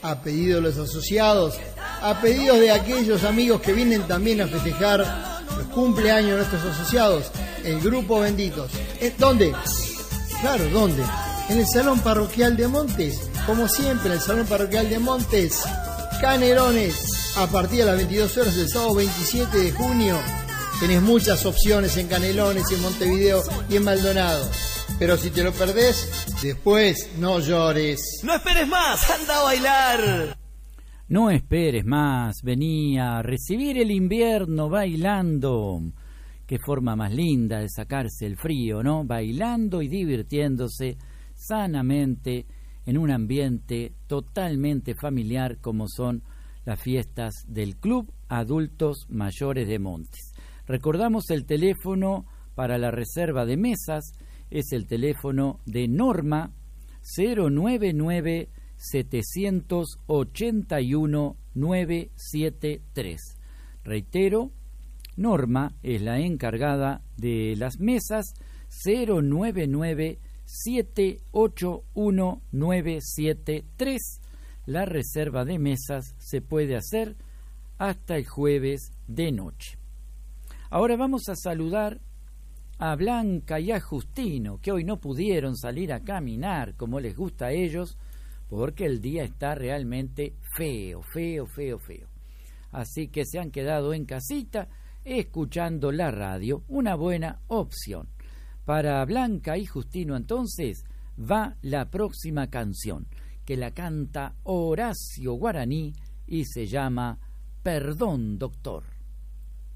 a pedido de los asociados, a pedido de aquellos amigos que vienen también a festejar los cumpleaños de nuestros asociados, el Grupo Benditos. ¿Dónde? Claro, ¿dónde? En el Salón Parroquial de Montes, como siempre, en el Salón Parroquial de Montes, Canelones, a partir de las 22 horas del sábado 27 de junio. Tenés muchas opciones en Canelones, en Montevideo y en Maldonado. Pero si te lo perdés, después no llores. ¡No esperes más! ¡Anda a bailar! No esperes más, vení a recibir el invierno bailando. Qué forma más linda de sacarse el frío, ¿no? Bailando y divirtiéndose sanamente en un ambiente totalmente familiar como son las fiestas del Club Adultos Mayores de Montes. Recordamos el teléfono para la reserva de mesas, es el teléfono de Norma 099 781 973. Reitero, Norma es la encargada de las mesas 099 781 973. La reserva de mesas se puede hacer hasta el jueves de noche. Ahora vamos a saludar a Blanca y a Justino, que hoy no pudieron salir a caminar como les gusta a ellos, porque el día está realmente feo. Así que se han quedado en casita escuchando la radio, una buena opción. Para Blanca y Justino entonces va la próxima canción, que la canta Horacio Guaraní y se llama Perdón, Doctor.